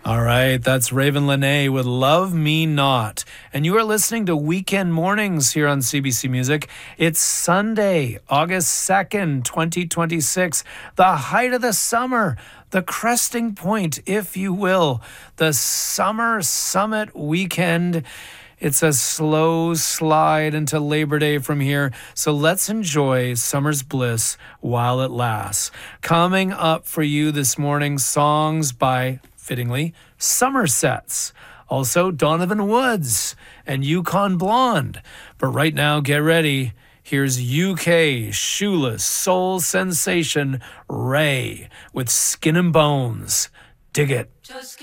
All right, that's Raven Lene with Love Me Not. And you are listening to Weekend Mornings here on CBC Music. It's Sunday, August 2nd, 2026, the height of the summer, the cresting point, if you will, the Summer Summit weekend. It's a slow slide into Labor Day from here, so let's enjoy summer's bliss while it lasts. Coming up for you this morning, songs by, fittingly, Somersets. Also, Donovan Woods and Yukon Blonde. But right now, get ready. Here's UK shoeless soul sensation Ray with Skin and Bones. Dig it.